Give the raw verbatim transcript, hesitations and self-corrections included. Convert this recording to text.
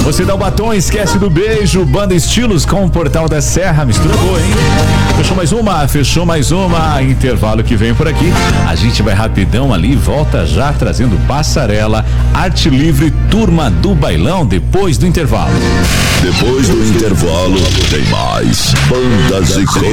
Você dá o batom, esquece do beijo. Banda Estilos com o Portal da Serra. Mistura boa, hein? Fechou mais uma, fechou mais uma. Intervalo que vem por aqui. A gente vai rapidão ali e volta já trazendo Passarela, Arte Livre, Turma do Bailão depois do intervalo. Depois do intervalo tem mais Bandas e